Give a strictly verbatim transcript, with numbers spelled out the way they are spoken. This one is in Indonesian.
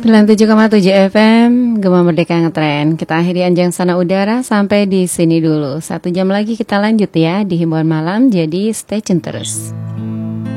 sembilan puluh tujuh koma tujuh F M Gema Merdeka Ngetren. Kita akhiri Anjang Sana Udara sampai di sini dulu. Satu jam lagi kita lanjut ya di Himbauan Malam. Jadi stay tune terus.